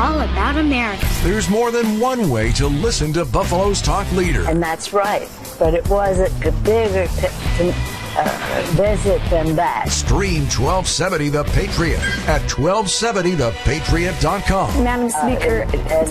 all about America. There's more than one way to listen to Buffalo's talk leader. And that's right. But it wasn't bigger to visit than that. Stream 1270 The Patriot at 1270thepatriot.com. Madam Speaker,